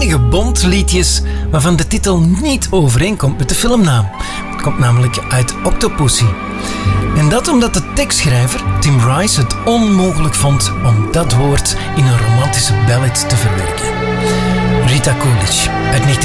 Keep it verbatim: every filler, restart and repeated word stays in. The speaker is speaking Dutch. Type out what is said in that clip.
enige Bond-liedjes waarvan de titel niet overeenkomt met de filmnaam. Het komt namelijk uit Octopussy. En dat omdat de tekstschrijver, Tim Rice, het onmogelijk vond om dat woord in een romantische ballad te verwerken. Rita Coolidge uit negentien